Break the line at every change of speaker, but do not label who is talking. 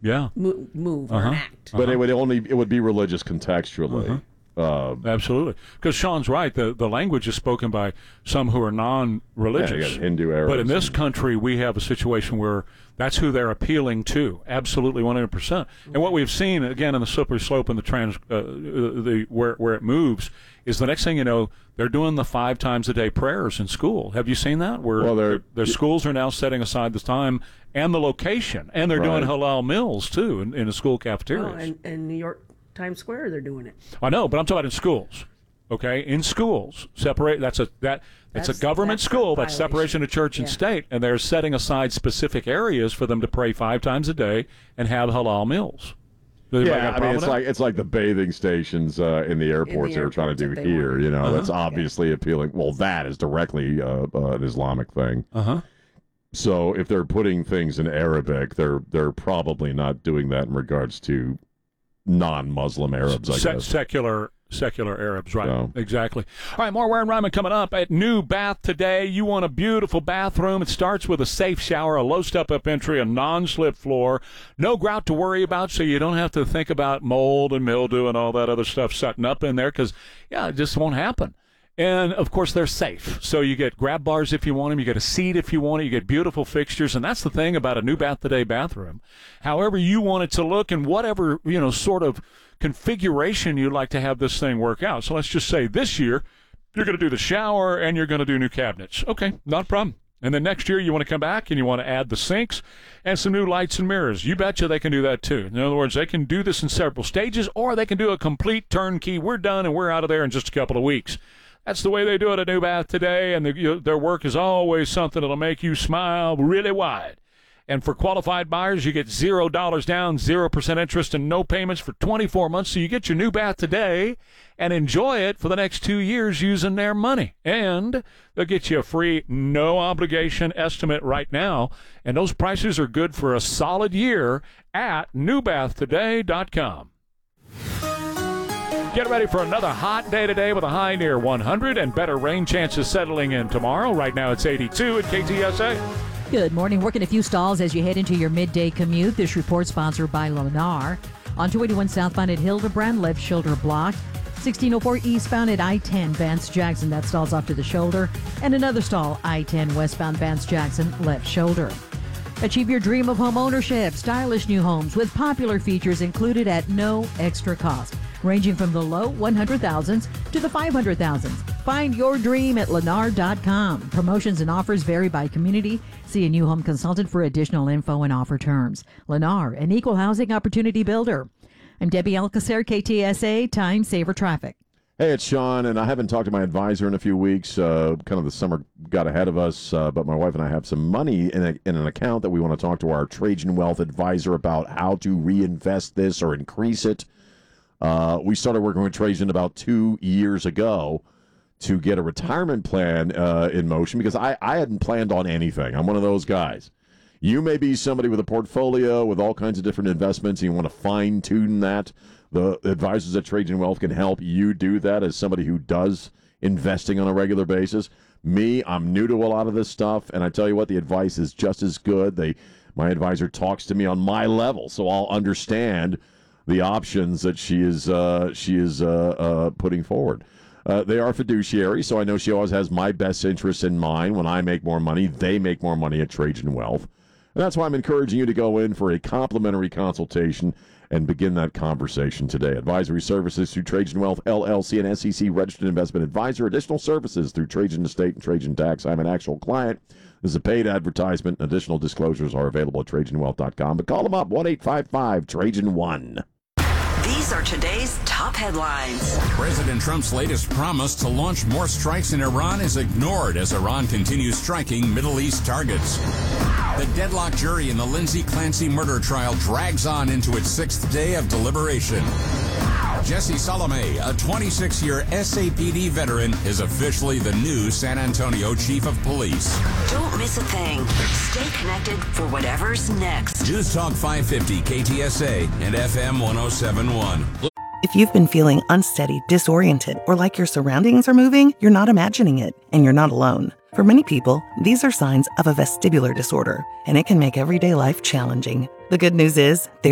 move or an act.
But it would be religious contextually.
Absolutely. Because Sean's right. The language is spoken by some who are non-religious.
Yeah, you got Hindu, Arabs.
But in this country, we have a situation where that's who they're appealing to. Absolutely, 100%. And what we've seen, again, in the slippery slope and where it moves, is the next thing you know, they're doing the 5 times a day prayers in school. Have you seen that? Where their schools are now setting aside the time and the location, and they're doing halal meals too in the school cafeterias.
Oh, and New York Times Square, they're doing it.
I know, but I'm talking about in schools. Okay, in schools, separate. That's a government school. That's separation of church and state, and they're setting aside specific areas for them to pray 5 times a day and have halal meals.
Yeah, I mean, it's like the bathing stations in the airports they're trying to do here. You know, that's obviously appealing. Well, that is directly an Islamic thing. So if they're putting things in Arabic, they're probably not doing that in regards to non-Muslim Arabs, I guess.
Secular Arabs, right? So. Exactly. All right, more Ware and Ryman coming up at New Bath today. You want a beautiful bathroom. It starts with a safe shower, a low step-up entry, a non-slip floor, no grout to worry about, so you don't have to think about mold and mildew and all that other stuff setting up in there because, it just won't happen. And, of course, they're safe. So you get grab bars if you want them. You get a seat if you want it. You get beautiful fixtures. And that's the thing about a New Bath Today bathroom. However you want it to look and whatever, sort of configuration you'd like to have this thing work out. So let's just say this year you're going to do the shower and you're going to do new cabinets. Okay, not a problem. And then next year you want to come back and you want to add the sinks and some new lights and mirrors. You betcha they can do that too. In other words, they can do this in several stages, or they can do a complete turnkey. We're done and we're out of there in just a couple of weeks. That's the way they do it at New Bath Today, and their work is always something that'll make you smile really wide. And for qualified buyers, you get $0 down, 0% interest, and no payments for 24 months. So you get your New Bath Today and enjoy it for the next 2 years using their money. And they'll get you a free, no-obligation estimate right now. And those prices are good for a solid year at newbathtoday.com. Get ready for another hot day today with a high near 100 and better rain chances settling in tomorrow. Right now it's 82 at KTSA.
Good morning. Working a few stalls as you head into your midday commute. This report sponsored by Lennar. On 281 southbound at Hildebrand, left shoulder blocked. 1604 eastbound at I-10 Vance Jackson. That stalls off to the shoulder. And another stall, I-10 westbound Vance Jackson, left shoulder. Achieve your dream of home ownership. Stylish new homes with popular features included at no extra cost, ranging from the low 100,000s to the 500,000s. Find your dream at Lennar.com. Promotions and offers vary by community. See a new home consultant for additional info and offer terms. Lennar, an equal housing opportunity builder. I'm Debbie Alcacer, KTSA, Time Saver Traffic.
Hey, it's Sean, and I haven't talked to my advisor in a few weeks. Kind of the summer got ahead of us, but my wife and I have some money in an account that we want to talk to our Trajan Wealth advisor about how to reinvest this or increase it. We started working with Trajan about 2 years ago to get a retirement plan in motion because I hadn't planned on anything. I'm one of those guys. You may be somebody with a portfolio with all kinds of different investments, and you want to fine-tune that. The advisors at Trajan Wealth can help you do that as somebody who does investing on a regular basis. Me, I'm new to a lot of this stuff, and I tell you what, the advice is just as good. My advisor talks to me on my level, so I'll understand the options that she is putting forward. They are fiduciary, so I know she always has my best interests in mind. When I make more money, they make more money at Trajan Wealth. And that's why I'm encouraging you to go in for a complimentary consultation and begin that conversation today. Advisory services through Trajan Wealth, LLC, and SEC Registered Investment Advisor. Additional services through Trajan Estate and Trajan Tax. I'm an actual client. This is a paid advertisement. Additional disclosures are available at TrajanWealth.com. But call them up, 1-855-TRAJAN-1.
These are today's top headlines.
President Trump's latest promise to launch more strikes in Iran is ignored as Iran continues striking Middle East targets. The deadlocked jury in the Lindsay Clancy murder trial drags on into its 6th day of deliberation. Jesse Salome, a 26-year SAPD veteran, is officially the new San Antonio Chief of Police.
Don't miss a thing. Stay connected for whatever's next.
News Talk 550 KTSA and FM 1071.
If you've been feeling unsteady, disoriented, or like your surroundings are moving, you're not imagining it, and you're not alone. For many people, these are signs of a vestibular disorder, and it can make everyday life challenging. The good news is,